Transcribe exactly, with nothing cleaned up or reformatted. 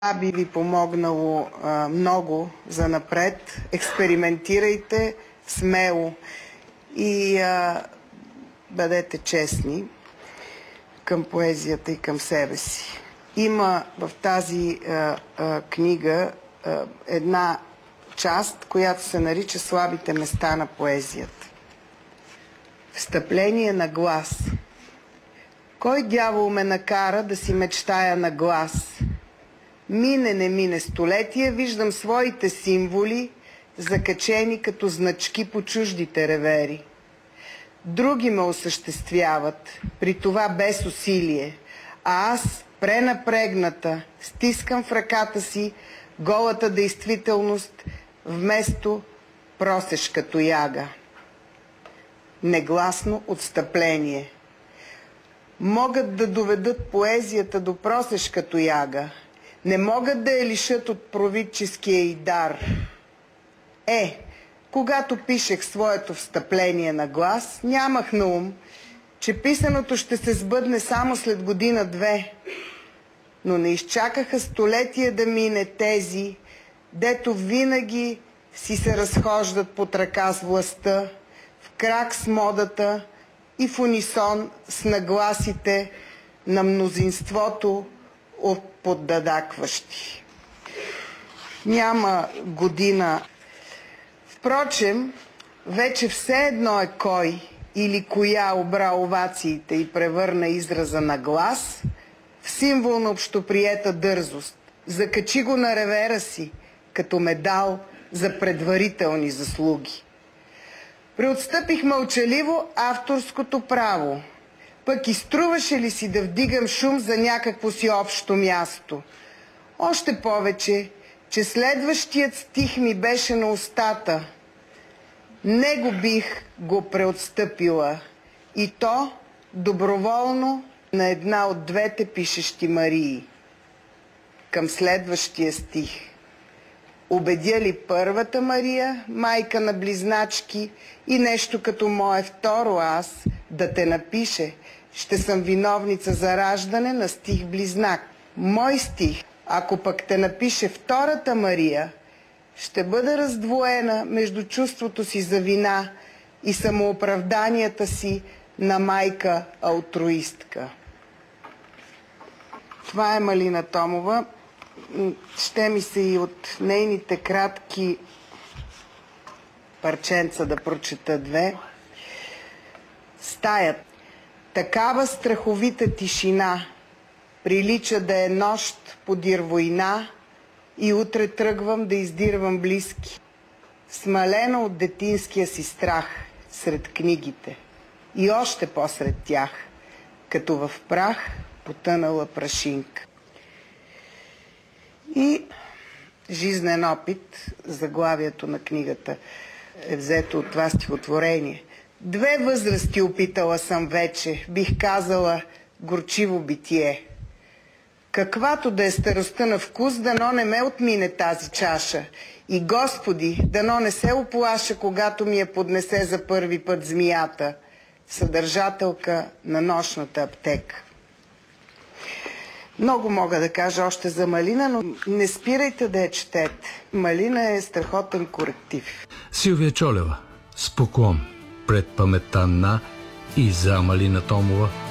Това би ви помогнало а, много за напред. Експериментирайте смело и а, бъдете честни към поезията и към себе си. Има в тази а, а, книга а, една част, която се нарича "Слабите места на поезията". Встъпление на глас. Кой дявол ме накара да си мечтая на глас? Мине, не мине столетие, виждам своите символи, закачени като значки по чуждите ревери. Други ме осъществяват, при това без усилие, а аз, пренапрегната, стискам в ръката си голата действителност вместо просешка тояга. Негласно отстъпление. Могат да доведат поезията до просешка тояга, не могат да я лишат от провидческия й дар. Е, когато пишех своето встъпление на глас, нямах на ум, че писаното ще се сбъдне само след година-две. Но не изчакаха столетия да мине тези, дето винаги си се разхождат под ръка с властта, в крак с модата и в унисон с нагласите на мнозинството от поддадакващи. Няма година. Впрочем, вече все едно е кой или коя обра овациите и превърна израза на глас в символ на общоприета дързост. Закачи го на ревера си, като медал за предварителни заслуги. Преотстъпих мълчаливо авторското право. Пък и струваше ли си да вдигам шум за някакво си общо място? Още повече, че следващият стих ми беше на устата. Него бих го преотстъпила, и то доброволно на една от двете пишещи Марии. Към следващия стих. Убедя ли първата Мария, майка на близначки, и нещо като мое второ аз, да те напише, ще съм виновница за раждане на стих близнак. Мой стих, ако пък те напише втората Мария, ще бъда раздвоена между чувството си за вина и самооправданията си на майка алтруистка. Това е Малина Томова. Ще ми се и от нейните кратки парченца да прочета две. Стаят. Такава страховита тишина, прилича да е нощ подир война, и утре тръгвам да издирвам близки, смалена от детинския си страх сред книгите и още посред тях, като в прах потънала прашинка. И жизнен опит, заглавието на книгата е взето от това стихотворение. Две възрасти опитала съм вече, бих казала горчиво битие. Каквато да е старостта на вкус, дано не ме отмине тази чаша. И Господи, дано не се оплаша, когато ми я поднесе за първи път змията, съдържателка на нощната аптека. Много мога да кажа още за Малина, но не спирайте да я четете. Малина е страхотен коректив. Силвия Чолева, с поклон пред паметта на и за Малина Томова.